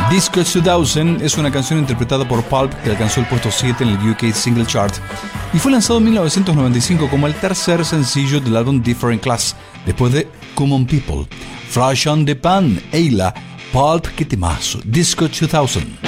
Disco 2000 es una canción interpretada por Pulp que alcanzó el puesto 7 en el UK Single Chart y fue lanzado en 1995 como el tercer sencillo del álbum Different Class, después de Common People. Flash on the Pan, Ayla, Pulp, qué temazo, Disco 2000.